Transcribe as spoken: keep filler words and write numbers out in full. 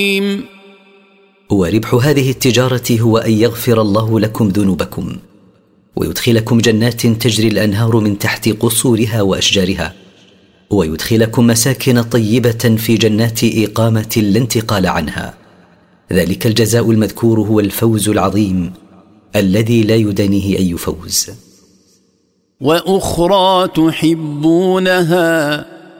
وربح هذه التجارة هو أن يغفر الله لكم ذنوبكم ويدخلكم جنات تجري الأنهار من تحت قصورها وأشجارها، ويدخلكم مساكن طيبة في جنات إقامة لا انتقال عنها. ذلك الجزاء المذكور هو الفوز العظيم الذي لا يدانيه أي فوز. وأخرى تحبونها